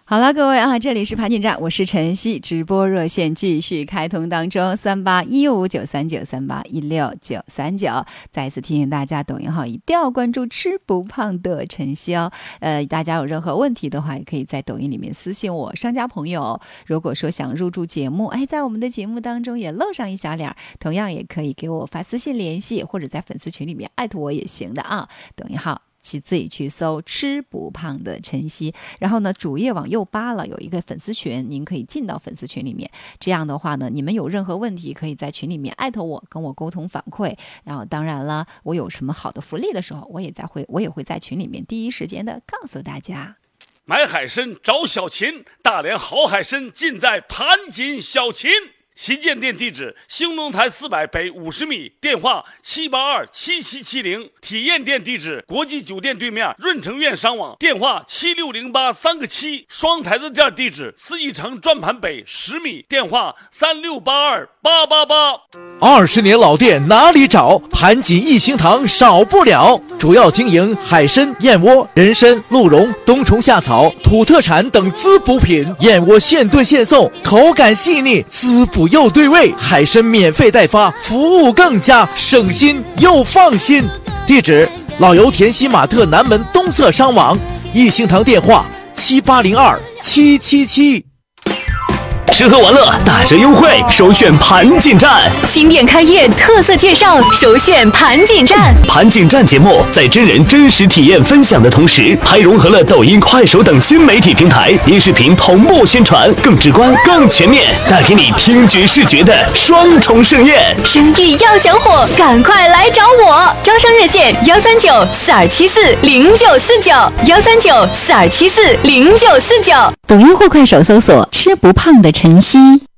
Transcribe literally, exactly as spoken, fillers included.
好了，各位啊，这里是盘锦站，我是晨曦，直播热线继续开通当中，三八一五九三九三八一六九三九。再一次提醒大家，抖音号一定要关注吃不胖的晨曦哦。呃，大家有任何问题的话，也可以在抖音里面私信我。商家朋友，如果说想入驻节目，哎，在我们的节目当中也露上一小脸，同样也可以给我发私信联系，或者在粉丝群里面艾特我也行的啊。抖音号去自己去搜吃不胖的晨曦，然后呢主页往右扒了有一个粉丝群，您可以进到粉丝群里面，这样的话呢你们有任何问题可以在群里面艾特我，跟我沟通反馈，然后当然了我有什么好的福利的时候我也在会我也会在群里面第一时间的告诉大家。 买海参找小秦，大连好海参尽在盘锦小秦。旗舰店地址：兴隆台四百北五十米，电话七八二七七七零。体验店地址：国际酒店对面润城苑商网，电话七六零八三个七。双台子店地址：四义城转盘北十米，电话三六八二八八八。 二十年老店哪里找？盘锦一心堂少不了。主要经营海参、燕窝、人参、鹿茸、冬虫夏草、土特产等滋补品。燕窝现炖现送，口感细腻，滋补又对味，海参免费代发，服务更加省心又放心。地址：老油田西马特南门东侧商网，一心堂电话七八零二七七七。 吃喝玩乐打折优惠，首选盘锦站。 新店开业特色介绍，首选盘锦站。 盘锦站节目在真人真实体验分享的同时，还融合了抖音、快手等新媒体平台，音视频同步宣传，更直观、更全面，带给你听觉视觉的双重盛宴。 生意要想火，赶快来找我！招商热线：幺三九四二七四零九四九，幺三九四二七四零九四九。 抖音或快手搜索“吃不胖的晨曦”。